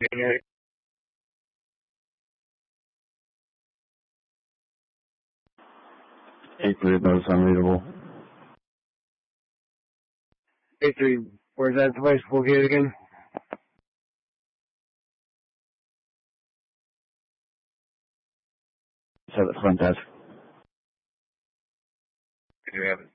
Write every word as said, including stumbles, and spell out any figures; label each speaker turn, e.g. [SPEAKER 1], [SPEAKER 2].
[SPEAKER 1] Eight three, that is unreadable.
[SPEAKER 2] Eight three, where's that device located again?
[SPEAKER 1] It's at the front desk.
[SPEAKER 2] Do you have it?